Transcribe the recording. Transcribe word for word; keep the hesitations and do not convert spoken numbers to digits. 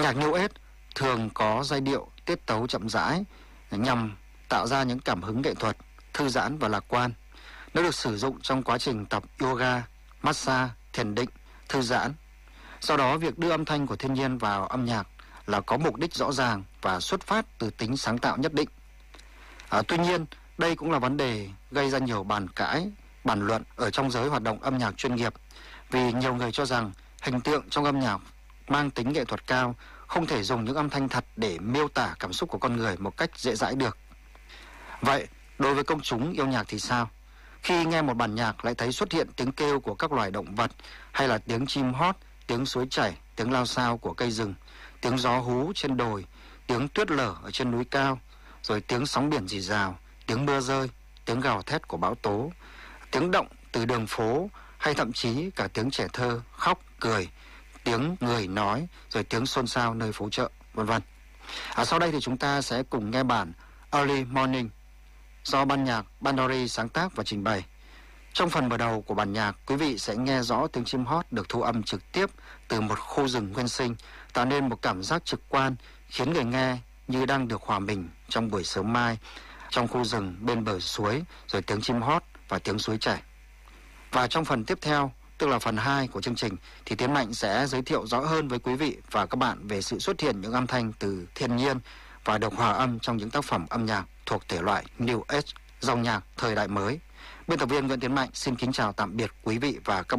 Nhạc New Age thường có giai điệu, tiết tấu chậm rãi nhằm tạo ra những cảm hứng nghệ thuật, thư giãn và lạc quan. Nó được sử dụng trong quá trình tập yoga, massage, thiền định, thư giãn. Do đó, việc đưa âm thanh của thiên nhiên vào âm nhạc là có mục đích rõ ràng và xuất phát từ tính sáng tạo nhất định. À, tuy nhiên, đây cũng là vấn đề gây ra nhiều bàn cãi, bàn luận ở trong giới hoạt động âm nhạc chuyên nghiệp, vì nhiều người cho rằng hình tượng trong âm nhạc mang tính nghệ thuật cao, không thể dùng những âm thanh thật để miêu tả cảm xúc của con người một cách dễ dãi được. Vậy, đối với công chúng yêu nhạc thì sao? Khi nghe một bản nhạc lại thấy xuất hiện tiếng kêu của các loài động vật, hay là tiếng chim hót, tiếng suối chảy, tiếng lao xao của cây rừng, tiếng gió hú trên đồi, tiếng tuyết lở ở trên núi cao, rồi tiếng sóng biển rì rào, tiếng mưa rơi, tiếng gào thét của bão tố, tiếng động từ đường phố, hay thậm chí cả tiếng trẻ thơ khóc, cười, tiếng người nói, rồi tiếng xôn xao nơi phố chợ, vân vân. À, sau đây thì chúng ta sẽ cùng nghe bản Early Morning do ban nhạc Bandori sáng tác và trình bày. Trong phần mở đầu của bản nhạc, quý vị sẽ nghe rõ tiếng chim hót được thu âm trực tiếp từ một khu rừng nguyên sinh, tạo nên một cảm giác trực quan, khiến người nghe như đang được hòa mình trong buổi sớm mai, trong khu rừng bên bờ suối, rồi tiếng chim hót và tiếng suối chảy. Và trong phần tiếp theo, tức là phần hai của chương trình, thì Tiến Mạnh sẽ giới thiệu rõ hơn với quý vị và các bạn về sự xuất hiện những âm thanh từ thiên nhiên và được hòa âm trong những tác phẩm âm nhạc thuộc thể loại New Age, dòng nhạc thời đại mới. Biên tập viên Nguyễn Tiến Mạnh xin kính chào tạm biệt quý vị và các bạn.